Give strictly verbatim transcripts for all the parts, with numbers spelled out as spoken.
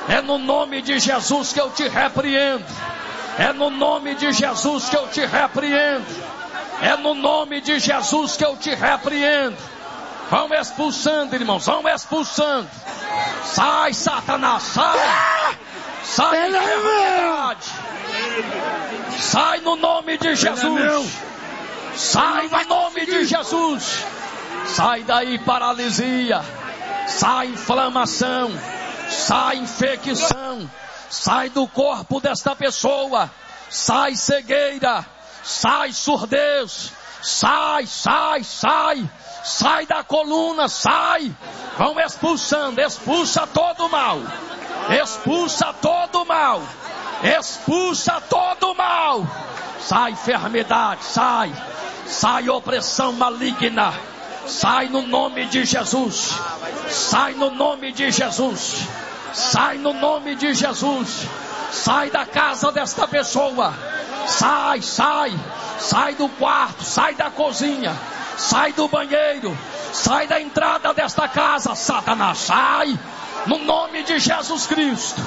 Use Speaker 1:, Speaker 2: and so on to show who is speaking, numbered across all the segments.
Speaker 1: É no nome de Jesus que eu te repreendo. É no nome de Jesus que eu te repreendo. É no nome de Jesus que eu te repreendo. Vão expulsando, irmãos, vão expulsando. Sai, Satanás, sai. Sai da enfermidade. Sai no nome de Jesus. Sai no nome de Jesus. Sai daí paralisia. Sai inflamação. Sai infecção. Sai do corpo desta pessoa. Sai cegueira. Sai surdez. Sai, sai, sai. Sai da coluna, sai. Vão expulsando, expulsa todo o mal. Expulsa todo o mal. Expulsa todo o mal. Sai enfermidade, sai. Sai opressão maligna. Sai no nome de Jesus. Sai no nome de Jesus. Sai no nome de Jesus. Sai da casa desta pessoa. Sai, sai. Sai do quarto, sai da cozinha. Sai do banheiro. Sai da entrada desta casa, Satanás. Sai. No nome de Jesus Cristo.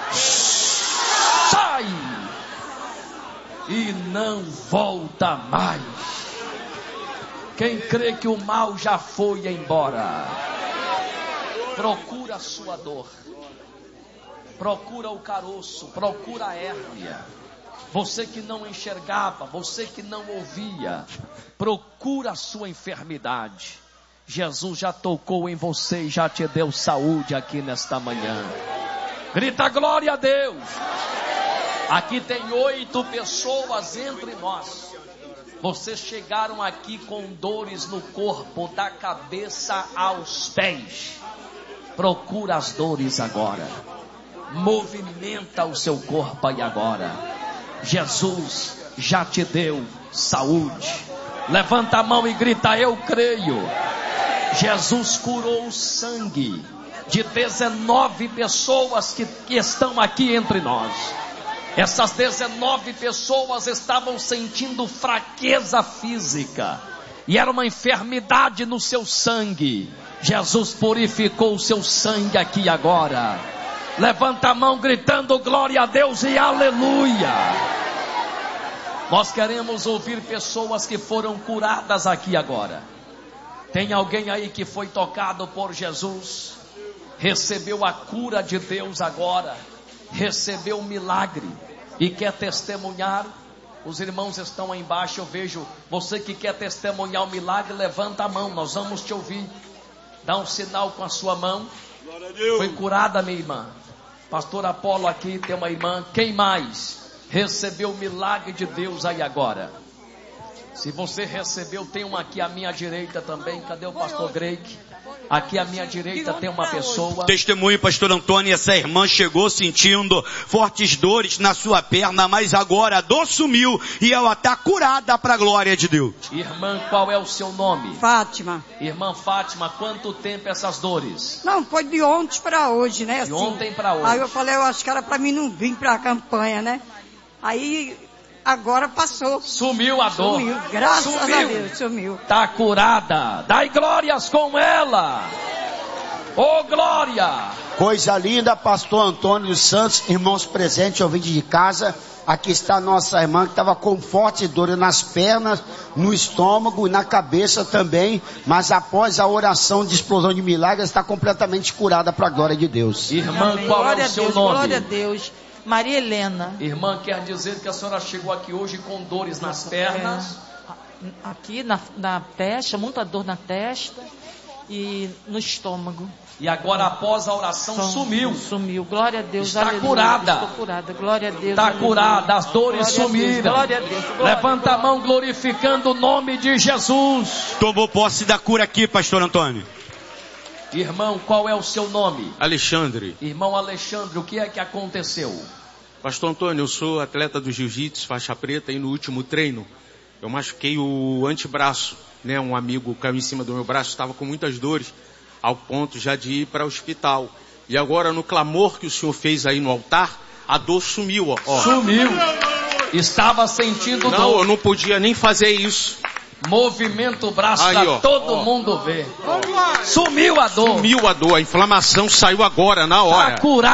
Speaker 1: Sai. E não volta mais. Quem crê que o mal já foi embora, procura a sua dor. Procura o caroço. Procura a hérnia. Você que não enxergava, você que não ouvia, procura a sua enfermidade. Jesus já tocou em você e já te deu saúde aqui nesta manhã. Grita glória a Deus. Aqui tem oito pessoas entre nós. Vocês chegaram aqui com dores no corpo, da cabeça aos pés. Procura as dores agora. Movimenta o seu corpo aí agora. Jesus já te deu saúde. Levanta a mão e grita: eu creio. Jesus curou o sangue de dezenove pessoas que, que estão aqui entre nós. Essas dezenove pessoas estavam sentindo fraqueza física. E era uma enfermidade no seu sangue. Jesus purificou o seu sangue aqui agora. Levanta a mão gritando glória a Deus e aleluia. Nós queremos ouvir pessoas que foram curadas aqui agora. Tem alguém aí que foi tocado por Jesus? Recebeu a cura de Deus agora? Recebeu um milagre e quer testemunhar? Os irmãos estão aí embaixo, eu vejo. Você que quer testemunhar o milagre, levanta a mão, nós vamos te ouvir. Dá um sinal com a sua mão. Foi curada, minha irmã. Pastor Apolo aqui tem uma irmã. Quem mais recebeu o milagre de Deus aí agora? Se você recebeu, tem uma aqui à minha direita também. Cadê o pastor Greg? Aqui à minha direita tem uma pessoa.
Speaker 2: Testemunho, pastor Antônio, essa irmã chegou sentindo fortes dores na sua perna, mas agora a dor sumiu e ela está curada para a glória de Deus.
Speaker 1: Irmã, qual é o seu nome?
Speaker 3: Fátima.
Speaker 1: Irmã Fátima, quanto tempo essas dores?
Speaker 3: Não, foi de ontem para hoje, né?
Speaker 1: De
Speaker 3: assim.
Speaker 1: ontem para hoje.
Speaker 3: Aí eu falei, eu acho que era para mim não vir para a campanha, né? Aí agora passou.
Speaker 1: Sumiu a dor.
Speaker 3: Sumiu, graças
Speaker 1: sumiu.
Speaker 3: a Deus, sumiu.
Speaker 1: Está curada. Dai glórias com ela. Oh, glória.
Speaker 4: Coisa linda, pastor Antônio dos Santos, irmãos presentes, ouvintes de casa. Aqui está a nossa irmã que estava com forte dor nas pernas, no estômago e na cabeça também. Mas após a oração de explosão de milagres, está completamente curada para a glória de Deus.
Speaker 1: Irmã, qual
Speaker 5: glória
Speaker 1: é o seu
Speaker 5: Deus,
Speaker 1: nome?
Speaker 5: Glória a Deus. Maria Helena.
Speaker 1: Irmã, quer dizer que a senhora chegou aqui hoje com dores nas pernas?
Speaker 5: É, aqui na, na testa, muita dor na testa e no estômago.
Speaker 1: E agora após a oração
Speaker 5: Som,
Speaker 1: sumiu.
Speaker 5: Sumiu, glória a Deus.
Speaker 1: Está
Speaker 5: aleluia.
Speaker 1: curada.
Speaker 5: Estou curada, glória a Deus.
Speaker 1: Está
Speaker 5: aleluia.
Speaker 1: curada, as dores
Speaker 5: glória
Speaker 1: sumiram.
Speaker 5: A Deus, glória a Deus. Glória,
Speaker 1: Levanta
Speaker 5: glória.
Speaker 1: a mão glorificando o nome de Jesus.
Speaker 2: Tomou posse da cura aqui, pastor Antônio.
Speaker 1: Irmão, qual é o seu nome?
Speaker 2: Alexandre.
Speaker 1: Irmão Alexandre, o que é que aconteceu?
Speaker 2: Pastor Antônio, eu sou atleta do jiu-jitsu, faixa preta, e no último treino eu machuquei o antebraço, né? Um amigo caiu em cima do meu braço, estava com muitas dores, ao ponto já de ir para o hospital. E agora no clamor que o senhor fez aí no altar, a dor sumiu, ó.
Speaker 1: Sumiu. Estava sentindo
Speaker 2: não,
Speaker 1: dor.
Speaker 2: Não, eu não podia nem fazer isso.
Speaker 1: Movimento o braço para todo
Speaker 2: ó.
Speaker 1: mundo ver. Sumiu a dor.
Speaker 2: Sumiu a dor, a inflamação saiu agora, na hora.
Speaker 1: Tá curado.